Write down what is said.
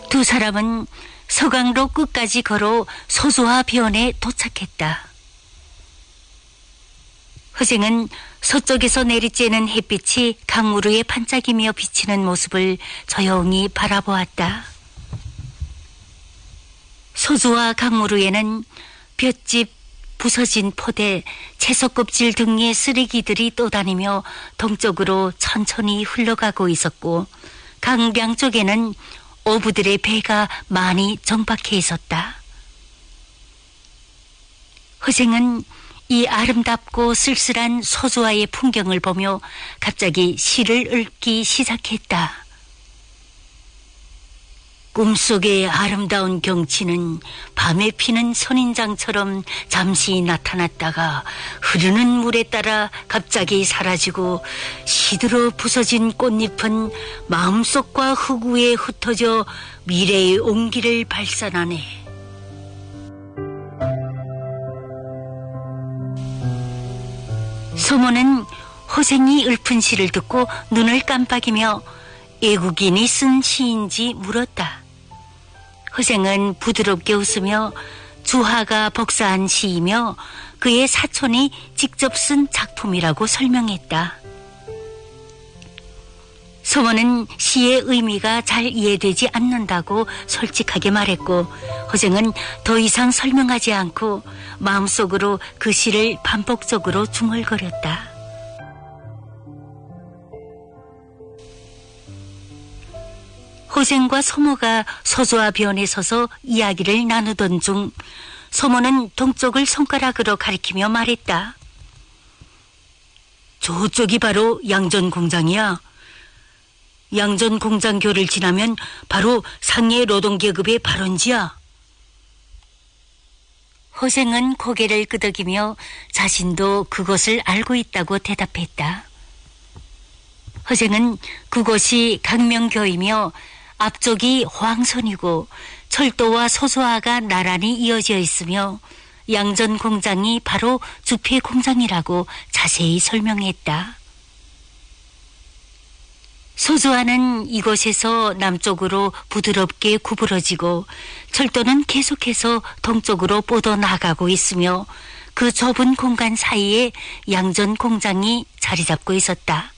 두 사람은 서강로 끝까지 걸어 소조와 변에 도착했다. 허생은 서쪽에서 내리쬐는 햇빛이 강무루에 반짝이며 비치는 모습을 조용히 바라보았다. 소조와 강무루에는 볏짚, 부서진 포대, 채소껍질 등의 쓰레기들이 떠다니며 동쪽으로 천천히 흘러가고 있었고, 강량 쪽에는 어부들의 배가 많이 정박해 있었다. 허생은 이 아름답고 쓸쓸한 소조와의 풍경을 보며 갑자기 시를 읊기 시작했다. 꿈속의 아름다운 경치는 밤에 피는 선인장처럼 잠시 나타났다가 흐르는 물에 따라 갑자기 사라지고, 시들어 부서진 꽃잎은 마음속과 흙위에 흩어져 미래의 온기를 발산하네. 소모는 허생이 읊은 시를 듣고 눈을 깜빡이며 애국인이 쓴 시인지 물었다. 허생은 부드럽게 웃으며 주하가 복사한 시이며 그의 사촌이 직접 쓴 작품이라고 설명했다. 소모는 시의 의미가 잘 이해되지 않는다고 솔직하게 말했고, 허생은 더 이상 설명하지 않고 마음속으로 그 시를 반복적으로 중얼거렸다. 허생과 소모가 소조와 변에 서서 이야기를 나누던 중 소모는 동쪽을 손가락으로 가리키며 말했다. 저쪽이 바로 양전공장이야. 양전공장교를 지나면 바로 상해 노동계급의 발원지야. 허생은 고개를 끄덕이며 자신도 그것을 알고 있다고 대답했다. 허생은 그곳이 강명교이며 앞쪽이 황선이고 철도와 소소화가 나란히 이어져 있으며 양전공장이 바로 주폐공장이라고 자세히 설명했다. 소조화는 이곳에서 남쪽으로 부드럽게 구부러지고 철도는 계속해서 동쪽으로 뻗어나가고 있으며 그 좁은 공간 사이에 양전공장이 자리 잡고 있었다.